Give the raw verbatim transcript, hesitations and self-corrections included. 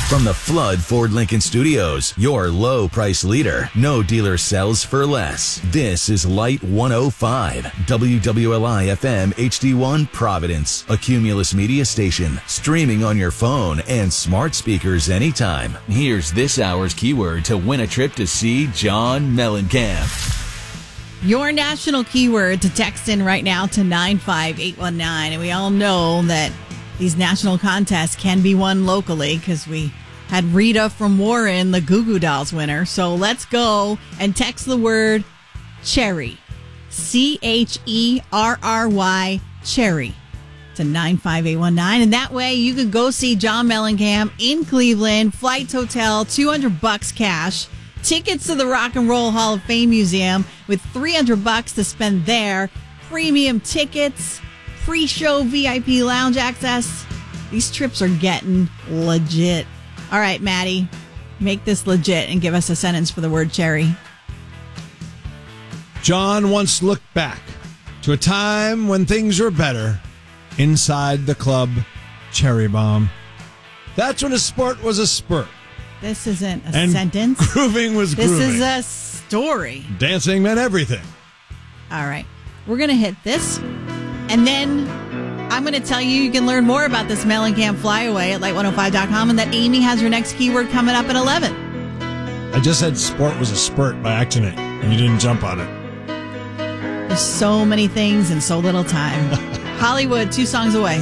From the Flood Ford Lincoln Studios, your low price leader. No dealer sells for less. This is Light one oh five, W W L I F M H D one Providence, a Cumulus media station, streaming on your phone and smart speakers anytime. Here's this hour's keyword to win a trip to see John Mellencamp. Your national keyword to text in right now to nine five eight one nine. And we all know that these national contests can be won locally because we had Rita from Warren, the Goo Goo Dolls winner. So let's go and text the word cherry, C H E R R Y, cherry, to nine five eight one nine. And that way you can go see John Mellencamp in Cleveland, flights, hotel, two hundred bucks cash, tickets to the Rock and Roll Hall of Fame Museum with three hundred bucks to spend there, premium tickets, pre-show V I P lounge access. These trips are getting legit. All right, Maddie, make this legit and give us a sentence for the word cherry. John once looked back to a time when things were better inside the club Cherry Bomb. That's when a sport was a spurt. This isn't a and sentence. Grooving was this grooving. This is a story. Dancing meant everything. All right. We're going to hit this, and then I'm going to tell you you can learn more about this Mellencamp flyaway at light one oh five dot com, and that Amy has her next keyword coming up at eleven. I just said sport was a spurt by accident, and you didn't jump on it. There's so many things and so little time. Hollywood, two songs away.